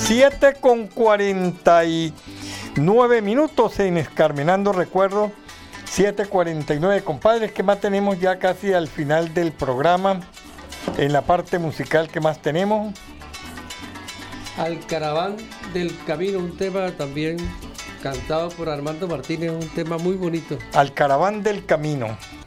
7:49 en Escarmenando Recuerdos. 7:49, compadres. ¿Qué más tenemos ya casi al final del programa? En la parte musical, ¿qué más tenemos? Alcaraván del Camino, un tema también cantado por Armando Martínez, un tema muy bonito. Alcaraván del Camino.